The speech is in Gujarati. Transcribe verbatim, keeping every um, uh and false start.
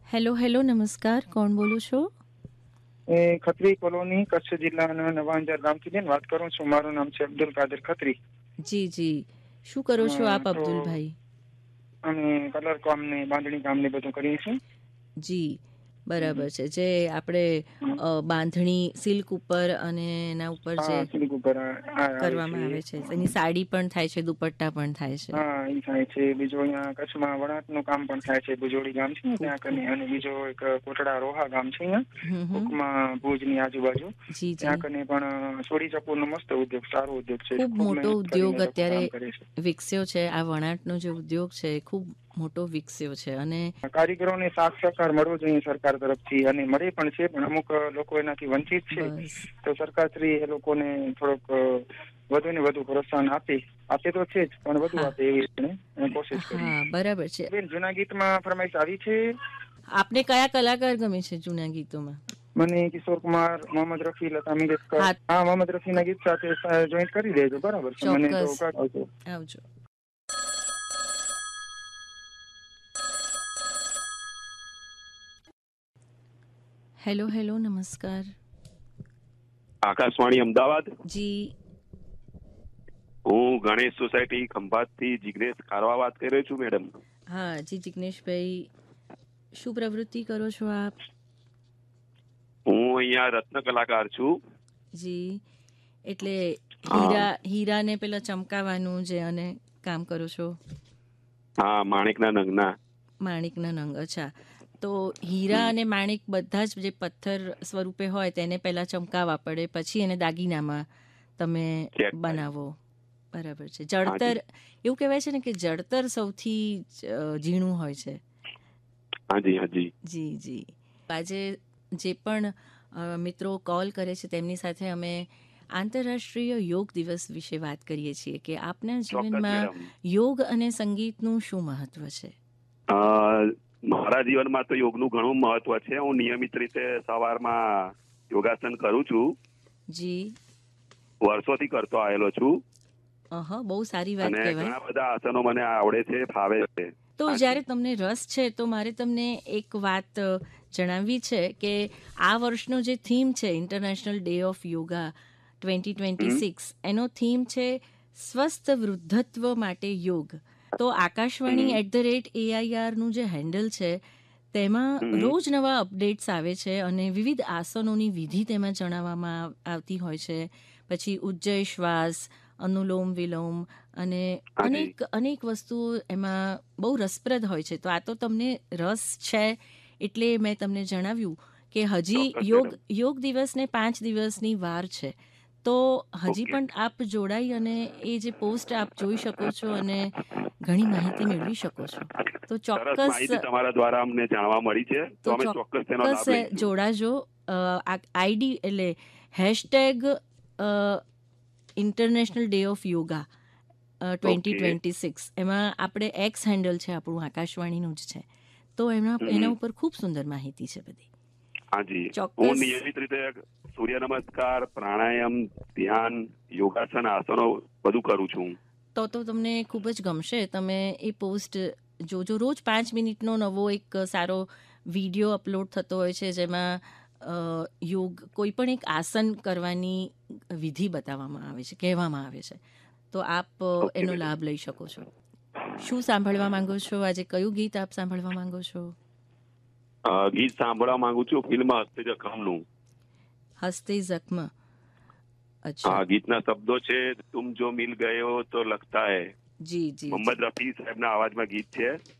હેલો હેલો નમસ્કાર, કોણ બોલો છો? એ ખત્રી કોલોની કચ્છ જિલ્લાના નવા અંજાર ગામથી બેન વાત કરું છું. મારું નામ છે અબ્દુલ કાદર ખત્રી. જી જી, શું કરો છો અમ, આપ તો અબ્દુલભાઈ? અમે કલર કામ ને બાંધણી કામ ને બધું કરીએ છીએ. જી બરાબર હમ. છે. જે આપણે હમ. અ, બાંધણી સિલ્ક ઉપર અને એના ઉપર જે હા, સિલ્ક ઉપર આ- આ આવે છે. કરવામાં આવે છે, એની સાડી પણ થાય છે, દુપટ્ટા પણ થાય છે. હા, એ થાય છે. બીજું અહીંયા કચ્છમાં વણાટનું કામ પણ થાય છે. ભુજોડી ગામ છે ને ખૂબ ત્યાં ખૂબ. કને, અને બીજો એક કોટડા રોહા ગામ છે અહીંયા હમ હમ. કુકમાં ભુજની આજુબાજુ. જી ત્યાં જી, કને પણ સોડી ચપુરનો મસ્ત ઉદ્યોગ, સારો ઉદ્યોગ છે. ખૂબ ખૂબ મોટો મહેનત કરીને ઉદ્યોગ એ લોકો અત્યારે કામ કરે છે. વિકસ્યો છે. આ વણાટનો જે ઉદ્યોગ છે એ ખૂબ મોટો વિકસ્યો છે. અને કારીગરોને સાથ સહકાર મળવો જોઈએ સરકાર તરફથી, અને મળે પણ છે, પણ અમુક લોકો એનાથી વંચિત છે. બસ તો સરકાર શ્રી એ લોકોને થોડોક વધુ ને વધુ પ્રોત્સાહન આપે આપે તો છે જ, પણ વધુ હા આપે એવી આપણે કોશિશ કરીએ. હા બરાબર છે. બેન, જૂના ગીતમાં ફરમાઈશ આવી છે. આપને કયા કલાકાર ગમે છે જૂના ગીતોમાં? મને કિશોર કુમાર, મોહમ્મદ રફી, લતા મંગેશકર. હા, હા, મોહમ્મદ રફીના ગીત સાથે જોઈન્ટ કરી દેજો. બરાબર છે, મને તો ચોક્કસ આવજો. આવજો. હેલો હેલો નમસ્કાર. આકાશવાણી અમદાવાદ. જી હું ગણેશ સોસાયટી ખંભાતથી જિગ્નેશ કારવા વાત કરી રહ્યો છું મેડમ. હા જી જિગ્નેશભાઈ, શું પ્રવૃત્તિ કરો છો આપ? હું અહીંયા રત્ન કલાકાર છું. જી, એટલે હા હીરા હીરાને પેલા ચમકાવવાનું જે અને કામ કરો છો? હા, માણેકના નંગના. માણિકના નંગ, અચ્છા. તો હીરા અને માણિક બધા જ જે પથ્થર સ્વરૂપે હોય તેને પહેલાં ચમકાવવા પડે, પછી એને દાગીનામાં તમે ચેક થાય. બનાવો. બરાબર છે. હાજી. જડતર, એવું કહેવાય છે ને કે જડતર સૌથી અ, ઝીણું હોય છે. હાજી હાજી. જી જી. આજે જે પણ અ, મિત્રો કોલ કરે છે તેમની સાથે અમે આંતરરાષ્ટ્રીય યોગ દિવસ વિશે વાત કરીએ છીએ કે આપના ચોક્કસ જીવનમાં મેડમ. યોગ અને સંગીતનું શું મહત્વ છે? અ, મારા જીવનમાં તો યોગનું ઘણું મહત્વ છે. હું નિયમિત રીતે સવારમાં યોગાસન કરું છું. જી. વર્ષોથી કરતો આવેલો છું. અહ, બહુ સારી વાત અને કહેવાય. ઘણા બધા આસનો મને આવડે છે, ફાવે છે. તો હાજી. જ્યારે તમને રસ છે તો મારે તમને એક વાત અ, જણાવવી છે કે આ વર્ષનો જે થીમ છે international day of yoga twenty twenty hmm six, એનો થીમ છે સ્વસ્થ વૃદ્ધત્વ માટે યોગ. તો આકાશવાણી હમ એટ ધ રેટ એઆઈઆરનું જે હેન્ડલ છે તેમાં હમ રોજ નવા અપડેટ્સ આવે છે અને વિવિધ આસનોની વિધિ તેમાં જણાવવામાં આવ- આવતી હોય છે. પછી ઉજ્જય શ્વાસ, અનુલોમ વિલોમ અને હાજી. અનેક અનેક વસ્તુઓ એમાં બહુ રસપ્રદ હોય છે. તો આ તો તમને રસ છે એટલે મેં તમને જણાવ્યું કે હજી ચોક્કસ યોગ મેડમ. યોગ દિવસને પાંચ દિવસની વાર છે. તો હજી ઓકે. પણ આપ જોડાઈ અને એ જે પોસ્ટ આપ જોઈ શકો છો અને ઘણી માહિતી મેળવી શકો છો. તો સરસ ચોક્કસ માહિતી તમારા દ્વારા અમને જાણવા મળી છે, તો તો અમે ચોક્કસ તેનો ચોક્કસ લાભ લઈશું. જોડાજો. આઈડી એટલે hashtag international day of yoga twenty okay. Twenty six, એમાં આપણે એક્સ હેન્ડલ છે આપણું આકાશવાણીનું જ છે. તો એના હમ એના હમ. ઉપર ખૂબ સુંદર માહિતી છે બધી. હાજી. હું ચોક્કસ. નિયમિત રીતે સૂર્ય નમસ્કાર, પ્રાણાયામ, ધ્યાન, યોગાસન, આસનો બધું કરું છું. તો તો તમને ખૂબ જ ગમશે. તમે એ પોસ્ટ જોજો. રોજ પાંચ મિનિટનો નવો એક સારો વિડીયો અપલોડ થતો હોય છે જેમાં અ, યોગ કોઈ પણ એક આસન કરવાની વિધિ બતાવવામાં આવે છે, કહેવામાં આવે છે. તો આપ અ, ઓકે એનો મેડમ. લાભ લઈ શકો છો. શું સાંભળવા માંગો છો આજે? કયું ગીત આપ સાંભળવા માંગો છો? અ, ગીત સાંભળવા માંગુ છું ફિલ્મ હસ્તે જખમનું. હસ્તે જખ્મ. અચ્છા. આ ગીતના શબ્દો છે, તુમ જો મિલ ગયે હો તો લગતા હૈ. જી જી જી. મોહમ્મદ રફી સાહેબના અવાજમાં ગીત છે.